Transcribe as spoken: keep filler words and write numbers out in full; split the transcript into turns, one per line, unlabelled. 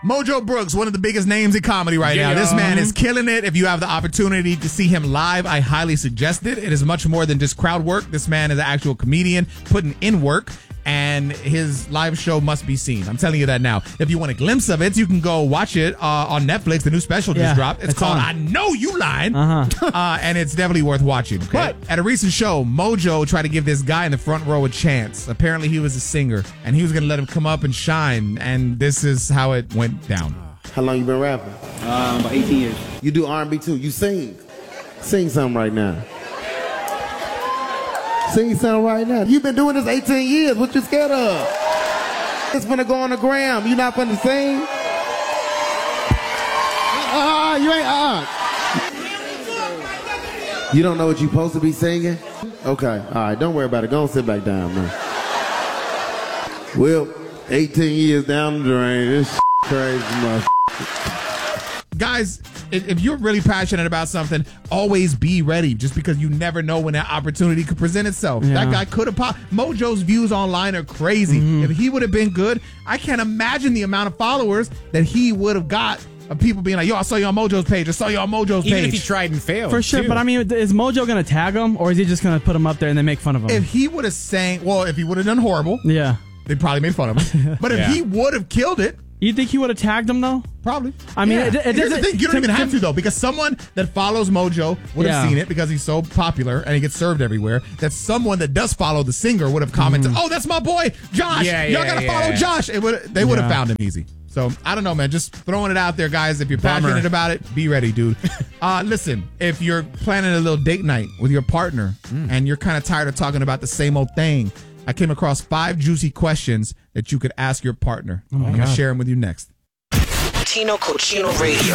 Mojo Brooks, one of the biggest names in comedy right
Yeah.
now. This man is killing it. If you have the opportunity to see him live, I highly suggest it. It is much more than just crowd work. This man is an actual comedian putting in work, and his live show must be seen. I'm telling you that now. If you want a glimpse of it, you can go watch it uh, on Netflix. The new special
Yeah,
just dropped. It's,
it's
called
on.
I Know You Lying,
Uh-huh.
uh, and it's definitely worth watching. Okay?
But-
At a recent show, Mojo tried to give this guy in the front row a chance. Apparently, he was a singer, and he was going to let him come up and shine, and this is how it went down.
How long you been rapping?
Um, about eighteen years.
You do R and B too. You sing. Sing something right now. Sing something right now. You've been doing this eighteen years. What you scared of? It's finna go on the gram. You not finna sing? Uh-uh, you ain't uh You don't know what you supposed to be singing? Okay, all right, don't worry about it. Go and sit back down, man. Well, eighteen years down the drain, this crazy much.
Guys, if if you're really passionate about something, always be ready, just because you never know when that opportunity could present itself.
Yeah.
That guy could have popped. Mojo's views online are crazy.
Mm-hmm.
If he would have been good, I can't imagine the amount of followers that he would have got of people being like, yo, I saw you on Mojo's page. I saw you on Mojo's
Even
page.
if he tried and failed.
For sure,
too.
but I mean, is Mojo going to tag him, or is he just going to put him up there and then make fun of him?
If he would have sang, well, if he would have done horrible,
yeah.
they probably made fun of him. But if
Yeah.
he would have killed it,
You think he would have tagged him, though?
probably.
I mean,
Yeah.
it- it
Here's the
doesn't-
thing, you don't
to-
even have
to-
to, though, because someone that follows Mojo would have
Yeah.
seen it because he's so popular and he gets served everywhere, that someone that does follow the singer would have commented, oh, that's my boy, Josh.
Yeah,
Y'all
yeah,
got to
yeah.
follow Josh. It would They would have
Yeah.
found him easy. So, I don't know, man. Just throwing it out there, guys. If you're
Bummer.
passionate about it, be ready, dude. uh, listen, if you're planning a little date night with your partner and you're kind of tired of talking about the same old thing, I came across five juicy questions that you could ask your partner. I'm going to
God.
share them with you next.
Tino Cochino Radio.